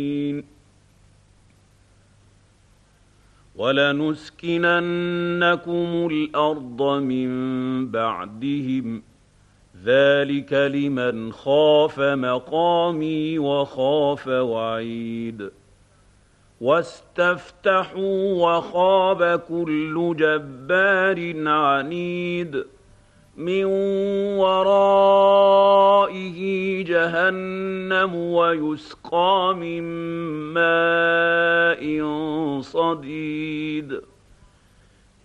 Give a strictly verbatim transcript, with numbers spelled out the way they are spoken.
وَلَنُسْكِنَنَّكُمُ الْأَرْضَ مِن بَعْدِهِمْ ۚ ذَٰلِكَ لِمَنْ خَافَ مَقَامِي وَخَافَ وَعِيدِ وَاسْتَفْتَحُوا وَخَابَ كُلُّ جَبَّارٍ عَنِيدٍ مِّن وَرَائِهِ جَهَنَّمُ وَيُسْقَىٰ مِن مَّاءٍ صَدِيدٍ